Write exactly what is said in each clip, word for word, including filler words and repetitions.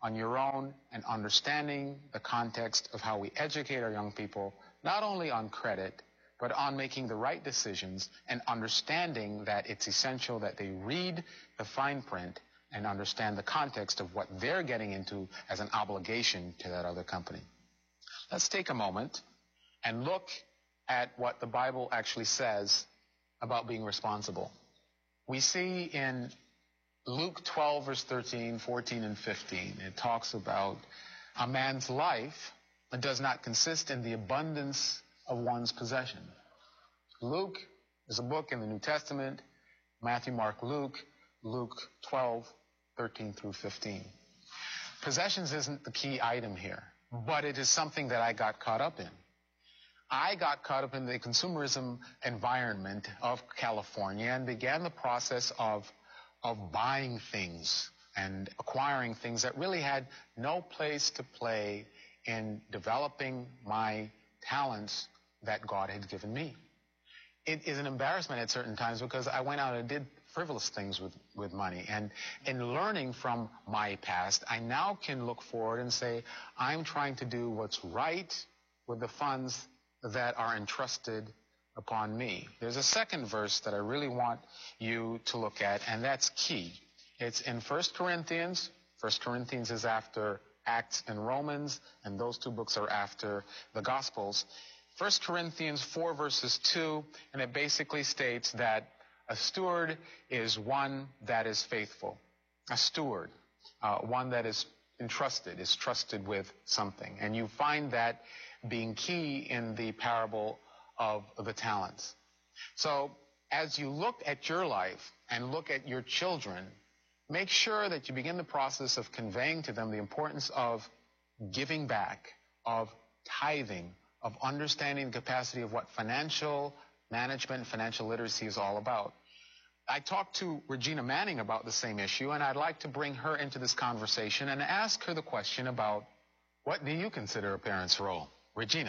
on your own and understanding the context of how we educate our young people, not only on credit, but on making the right decisions and understanding that it's essential that they read the fine print and understand the context of what they're getting into as an obligation to that other company. Let's take a moment and look at what the Bible actually says about being responsible. We see in Luke twelve, verse thirteen, fourteen, and fifteen, it talks about a man's life does not consist in the abundance of one's possession. Luke is a book in the New Testament. Matthew, Mark, Luke, Luke twelve, thirteen through fifteen. Possessions isn't the key item here, but it is something that I got caught up in. I got caught up in the consumerism environment of California and began the process of, of buying things and acquiring things that really had no place to play in developing my talents that God had given me. It is an embarrassment at certain times because I went out and did frivolous things with, with money. And in learning from my past, I now can look forward and say, I'm trying to do what's right with the funds that are entrusted upon me. There's a second verse that I really want you to look at, and that's key. It's in First Corinthians. First Corinthians is after Acts and Romans, and those two books are after the Gospels. First Corinthians four, verses two, and it basically states that a steward is one that is faithful. A steward, uh, one that is entrusted, is trusted with something. And you find that being key in the parable of the talents. So as you look at your life and look at your children, make sure that you begin the process of conveying to them the importance of giving back, of tithing, of understanding the capacity of what financial management and financial literacy is all about. I talked to Regina Manning about the same issue, and I'd like to bring her into this conversation and ask her the question about what do you consider a parent's role? Regina.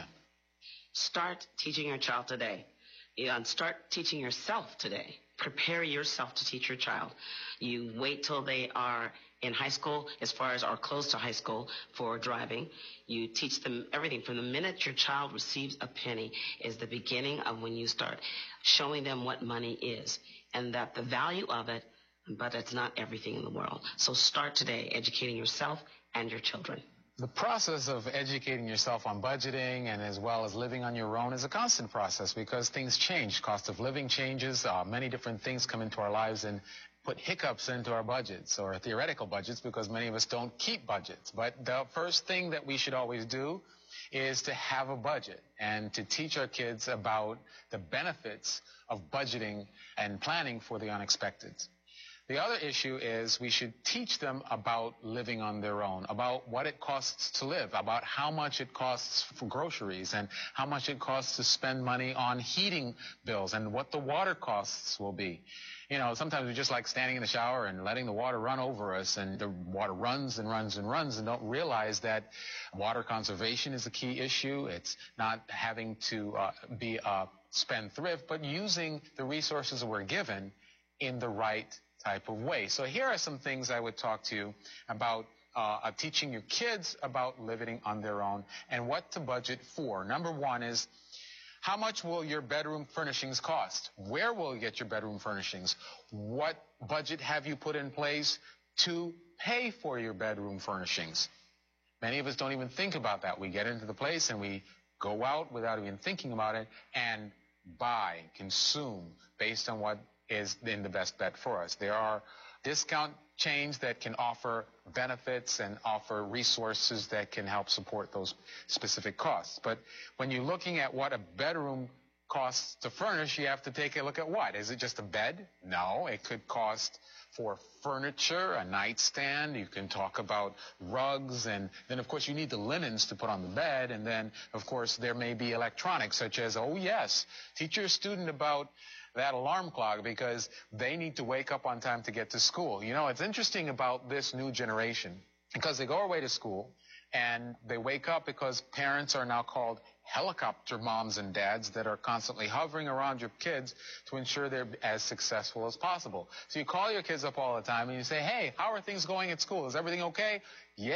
Start teaching your child today. And start teaching yourself today. Prepare yourself to teach your child. You wait till they are in high school, as far as or close to high school, for driving. You teach them everything. From the minute your child receives a penny is the beginning of when you start showing them what money is and that the value of it, but it's not everything in the world. So start today educating yourself and your children. The process of educating yourself on budgeting and as well as living on your own is a constant process because things change. Cost of living changes. Uh, many different things come into our lives and put hiccups into our budgets or theoretical budgets because many of us don't keep budgets. But the first thing that we should always do is to have a budget and to teach our kids about the benefits of budgeting and planning for the unexpected. The other issue is we should teach them about living on their own, about what it costs to live, about how much it costs for groceries and how much it costs to spend money on heating bills and what the water costs will be. You know, sometimes we just like standing in the shower and letting the water run over us, and the water runs and runs and runs and don't realize that water conservation is a key issue. It's not having to uh, be a spendthrift, but using the resources that we're given in the right type of way. So here are some things I would talk to you about uh, uh, teaching your kids about living on their own and what to budget for. Number one is, how much will your bedroom furnishings cost? Where will you get your bedroom furnishings? What budget have you put in place to pay for your bedroom furnishings? Many of us don't even think about that. We get into the place and we go out without even thinking about it and buy, consume based on what is in the best bet for us. There are discount chains that can offer benefits and offer resources that can help support those specific costs. But when you're looking at what a bedroom costs to furnish, you have to take a look at what? Is it just a bed? No, it could cost for furniture, a nightstand. You can talk about rugs, and then of course you need the linens to put on the bed, and then of course there may be electronics such as, oh yes, teach your student about that alarm clock because they need to wake up on time to get to school. You know, it's interesting about this new generation because they go away to school and they wake up because parents are now called helicopter moms and dads that are constantly hovering around your kids to ensure they're as successful as possible. So you call your kids up all the time and you say, hey, how are things going at school? Is everything okay? Yeah.